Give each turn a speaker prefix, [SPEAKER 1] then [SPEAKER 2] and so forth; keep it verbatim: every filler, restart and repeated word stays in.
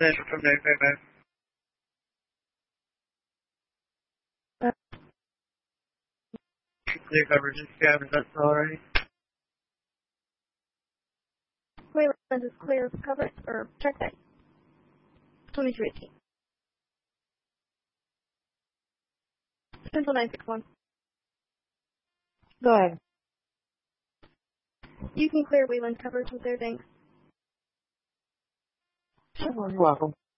[SPEAKER 1] Central from November.
[SPEAKER 2] Uh,
[SPEAKER 1] Clear coverage is scattered, that's alright.
[SPEAKER 2] Wayland is clear of coverage, or check that. twenty-three eighteen. Central nine six one.
[SPEAKER 3] Go ahead.
[SPEAKER 2] You can clear Wayland coverage with their thanks.
[SPEAKER 3] Sure, you're welcome.